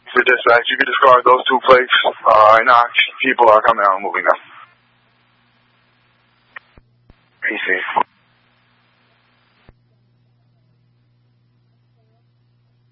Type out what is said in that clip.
to dispatch. You can discard those 2 plates. Knox, people are coming out and moving up. Be safe.